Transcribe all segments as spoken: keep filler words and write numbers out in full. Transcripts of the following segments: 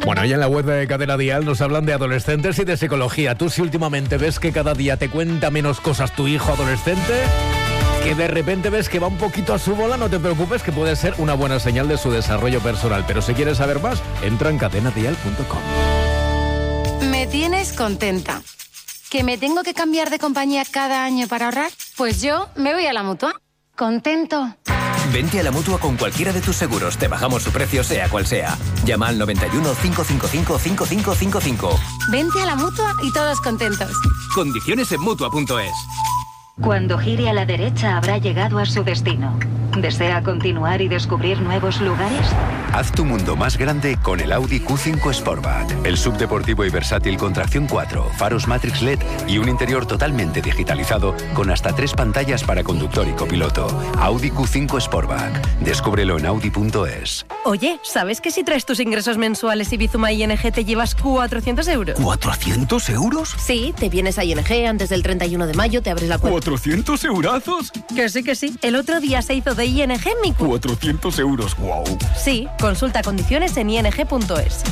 Bueno, y en la web de Cadena Dial nos hablan de adolescentes y de psicología. Tú, si últimamente ves que cada día te cuenta menos cosas tu hijo adolescente, que de repente ves que va un poquito a su bola, no te preocupes, que puede ser una buena señal de su desarrollo personal. Pero si quieres saber más, entra en cadena dial punto com. Me tienes contenta. ¿Que me tengo que cambiar de compañía cada año para ahorrar? Pues yo me voy a la Mutua. Contento. Vente a la Mutua con cualquiera de tus seguros. Te bajamos su precio, sea cual sea. Llama al noventa y uno, cinco cinco cinco, cinco cinco cinco cinco. Vente a la Mutua y todos contentos. Condiciones en Mutua punto es. Cuando gire a la derecha habrá llegado a su destino. ¿Desea continuar y descubrir nuevos lugares? Haz tu mundo más grande con el Audi Q cinco Sportback. El subdeportivo y versátil con tracción cuatro, faros Matrix L E D y un interior totalmente digitalizado con hasta tres pantallas para conductor y copiloto. Audi Q cinco Sportback. Descúbrelo en audi punto es. Oye, ¿sabes que si traes tus ingresos mensuales y Bizuma I N G te llevas cuatrocientos euros? ¿cuatrocientos euros? Sí, te vienes a I N G antes del treinta y uno de mayo, te abres la cuenta. ¿cuatrocientos eurazos? Que sí, que sí. El otro día se hizo de I N G mi cu... cuatrocientos euros, wow. Sí, consulta condiciones en i n g punto es.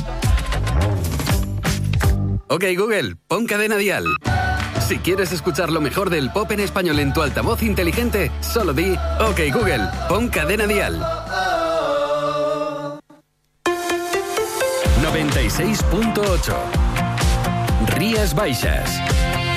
Ok, Google, pon Cadena Dial. Si quieres escuchar lo mejor del pop en español en tu altavoz inteligente, solo di Ok, Google, pon Cadena Dial. noventa y seis punto ocho Rías Baixas.